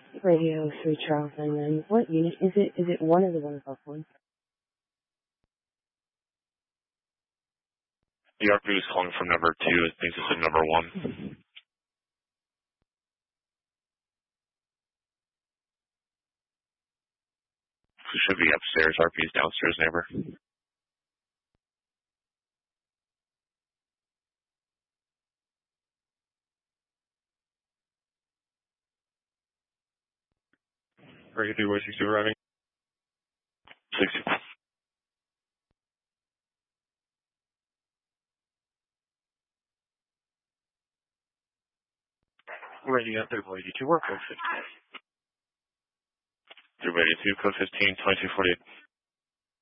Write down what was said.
Radio 3 Charles, and then what unit is it? Is it one or the one above one? The RP is calling from number 2. It thinks it's in number 1. It should be upstairs. RP is downstairs, neighbor. Radio 3 arriving. 60. Radio 3 work code 15. Through radio 2, code 15, 2248.